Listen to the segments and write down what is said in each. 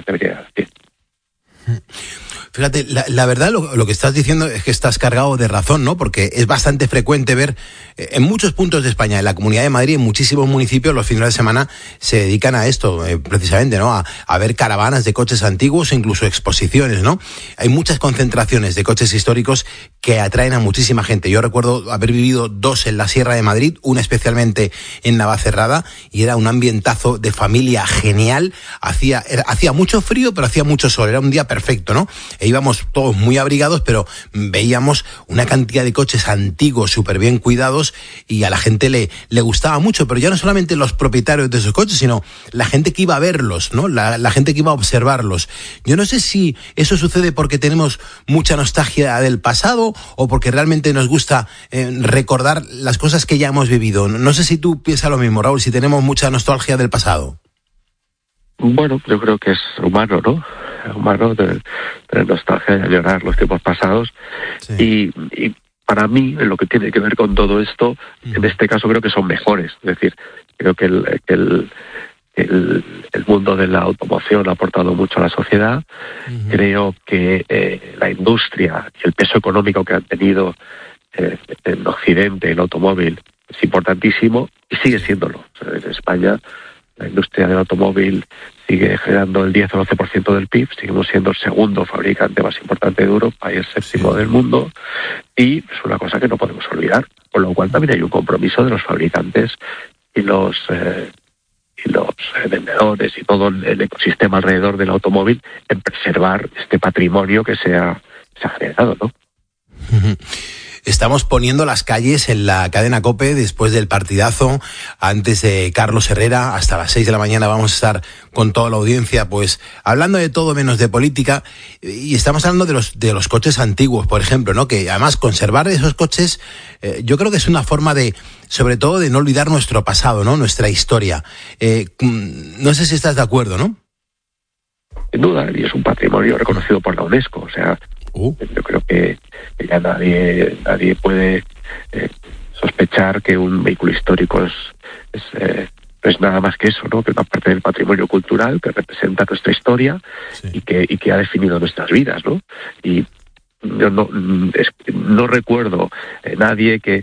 debería decir. Fíjate, la verdad lo que estás diciendo es que estás cargado de razón, ¿no? Porque es bastante frecuente ver en muchos puntos de España, en la Comunidad de Madrid, en muchísimos municipios, los fines de semana se dedican a esto, precisamente, ¿no? A ver caravanas de coches antiguos e incluso exposiciones, ¿no? Hay muchas concentraciones de coches históricos que atraen a muchísima gente. Yo recuerdo haber vivido 2 en la Sierra de Madrid, una especialmente en Navacerrada, y era un ambientazo de familia genial. Hacía mucho frío, pero hacía mucho sol. Era un día perfecto, ¿no? E íbamos todos muy abrigados, pero veíamos una cantidad de coches antiguos súper bien cuidados y a la gente le gustaba mucho, pero ya no solamente los propietarios de esos coches, sino la gente que iba a verlos, ¿no? La gente que iba a observarlos. Yo no sé si eso sucede porque tenemos mucha nostalgia del pasado o porque realmente nos gusta recordar las cosas que ya hemos vivido. No sé si tú piensas lo mismo, Raúl, si tenemos mucha nostalgia del pasado. Bueno, yo creo que es humano, ¿no? Humano de nostalgia y llorar los tiempos pasados. Sí. Y para mí, en lo que tiene que ver con todo esto, en este caso creo que son mejores. Es decir, creo que el mundo de la automoción ha aportado mucho a la sociedad. Creo que la industria y el peso económico que han tenido en Occidente, el automóvil, es importantísimo y sigue siéndolo. O sea, en España la industria del automóvil sigue generando el 10 o 12% del PIB, seguimos siendo el segundo fabricante más importante de Europa y el séptimo del mundo, y es una cosa que no podemos olvidar, con lo cual también hay un compromiso de los fabricantes y los vendedores y todo el ecosistema alrededor del automóvil en preservar este patrimonio que se ha generado, ¿no? Estamos poniendo las calles en la cadena COPE después del partidazo, antes de Carlos Herrera, hasta las 6 de la mañana vamos a estar con toda la audiencia, pues hablando de todo menos de política, y estamos hablando de los coches antiguos, por ejemplo, ¿no? Que además conservar esos coches, yo creo que es una forma de, sobre todo, de no olvidar nuestro pasado, ¿no? Nuestra historia. No sé si estás de acuerdo, ¿no? Sin duda, y es un patrimonio reconocido por la UNESCO, o sea, yo creo que ya nadie puede sospechar que un vehículo histórico es nada más que eso, ¿no? Que una parte del patrimonio cultural que representa nuestra historia, sí, y que ha definido nuestras vidas, ¿no? Y yo no recuerdo nadie que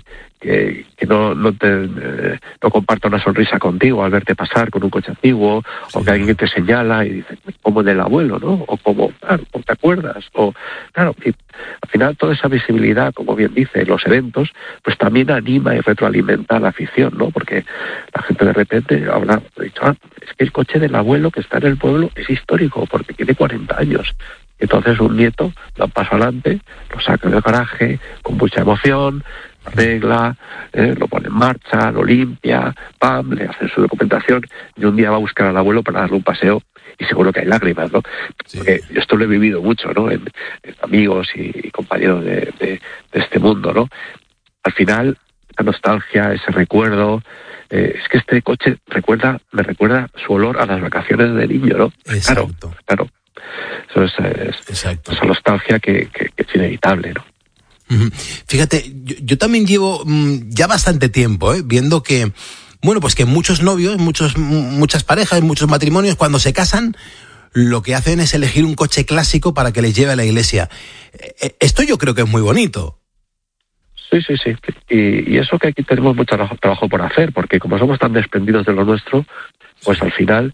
no comparta una sonrisa contigo al verte pasar con un coche antiguo, sí, o que alguien te señala y dice, como del abuelo, ¿no? O como, claro, ¿te acuerdas? O, claro, y al final toda esa visibilidad, como bien dice, los eventos, pues también anima y retroalimenta la afición, ¿no? Porque la gente de repente habla, es que el coche del abuelo que está en el pueblo es histórico porque tiene 40 años. Entonces un nieto da un paso adelante, lo saca del garaje con mucha emoción, arregla, lo pone en marcha, lo limpia, ¡pam!, le hace su documentación y un día va a buscar al abuelo para darle un paseo y seguro que hay lágrimas, ¿no? Sí. Porque esto lo he vivido mucho, ¿no? En amigos y compañeros de este mundo, ¿no? Al final, esa nostalgia, ese recuerdo, es que este coche me recuerda su olor a las vacaciones de niño, ¿no? Exacto. Claro. Eso es esa nostalgia que es inevitable, ¿no? Fíjate, yo también llevo ya bastante tiempo viendo que, bueno, pues que muchos novios, muchas parejas, muchos matrimonios, cuando se casan, lo que hacen es elegir un coche clásico para que les lleve a la iglesia. Esto yo creo que es muy bonito. Sí. Y eso que aquí tenemos mucho trabajo por hacer, porque como somos tan desprendidos de lo nuestro, pues al final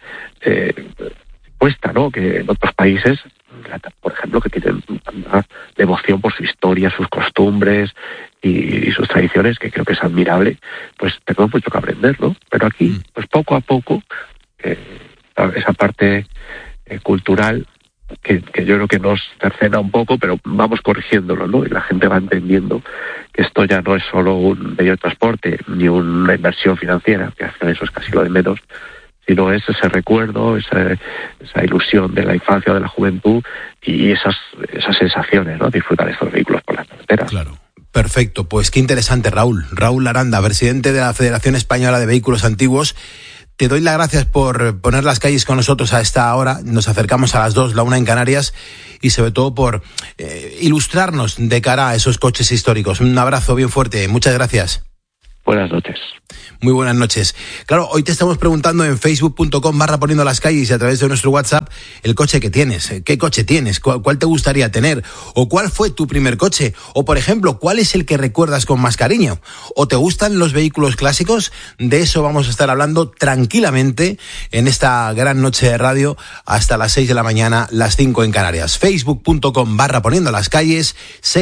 cuesta, ¿no? Que en otros países, por ejemplo, que tienen una devoción por su historia, sus costumbres y sus tradiciones, que creo que es admirable, pues tenemos mucho que aprender, ¿no? Pero aquí, pues poco a poco, esa parte cultural que yo creo que nos cercena un poco, pero vamos corrigiéndolo, ¿no? Y la gente va entendiendo que esto ya no es solo un medio de transporte ni una inversión financiera, que hacen eso es casi lo de menos, sino es ese recuerdo, esa ilusión de la infancia, de la juventud y esas sensaciones, ¿no? Disfrutar estos vehículos por las carreteras. Claro. Perfecto, pues qué interesante, Raúl. Raúl Aranda, presidente de la Federación Española de Vehículos Antiguos. Te doy las gracias por poner las calles con nosotros a esta hora. Nos acercamos a las 2, la 1 en Canarias, y sobre todo por ilustrarnos de cara a esos coches históricos. Un abrazo bien fuerte. Muchas gracias. Buenas noches. Muy buenas noches. Claro, hoy te estamos preguntando en facebook.com/poniendo las calles y a través de nuestro WhatsApp el coche que tienes. ¿Qué coche tienes? ¿Cuál te gustaría tener? ¿O cuál fue tu primer coche? O, por ejemplo, ¿cuál es el que recuerdas con más cariño? ¿O te gustan los vehículos clásicos? De eso vamos a estar hablando tranquilamente en esta gran noche de radio hasta las 6 de la mañana, las 5 en Canarias. facebook.com/poniendo las calles,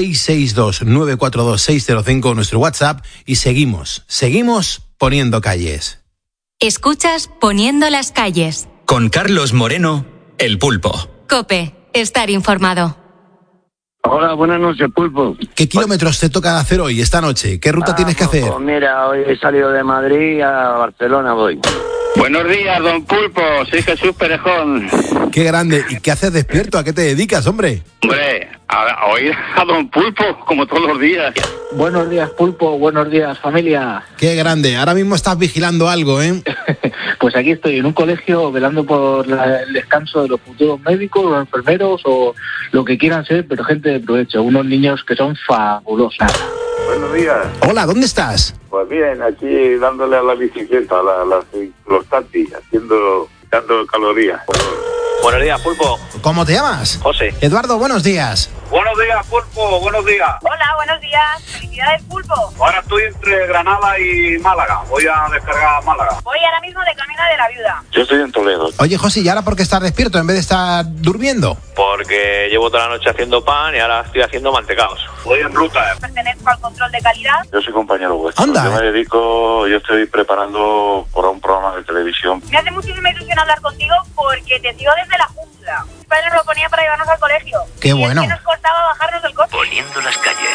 662-942-605 nuestro WhatsApp y seguimos poniendo calles. Escuchas Poniendo las calles. Con Carlos Moreno, El Pulpo. COPE, estar informado. Hola, buenas noches, Pulpo. ¿Qué kilómetros te toca hacer hoy, esta noche? ¿Qué ruta tienes que hacer? Pues mira, hoy he salido de Madrid a Barcelona voy. Buenos días, don Pulpo. Soy Jesús Perejón. Qué grande. ¿Y qué haces despierto? ¿A qué te dedicas, hombre? Hombre, a oír a don Pulpo, como todos los días. Buenos días, Pulpo. Buenos días, familia. Qué grande. Ahora mismo estás vigilando algo, ¿eh? Pues aquí estoy en un colegio velando por el descanso de los futuros médicos, los enfermeros o lo que quieran ser, pero gente de provecho. Unos niños que son fabulosos. Buenos días. Hola, ¿dónde estás? Pues bien, aquí dándole a la bicicleta, los tatis, quitando calorías. Buenos días, Pulpo. ¿Cómo te llamas? José. Eduardo, buenos días. Buenos días, Pulpo. Buenos días. Hola, buenos días. Felicidades, Pulpo. Ahora estoy entre Granada y Málaga. Voy a descargar Málaga. Voy ahora mismo de camino de la Viuda. Yo estoy en Toledo. Oye, José, ¿y ahora por qué estás despierto en vez de estar durmiendo? Porque llevo toda la noche haciendo pan y ahora estoy haciendo mantecaos. Voy en ruta. Pertenezco al control de calidad. Yo soy compañero vuestro. Anda. Yo estoy preparando por un programa de televisión. Me hace muchísima ilusión hablar contigo porque te sigo desde la jungla. Mi padre nos lo ponía para llevarnos al colegio. Qué bueno. Es que nos costaba bajarnos del coche. Poniendo las calles.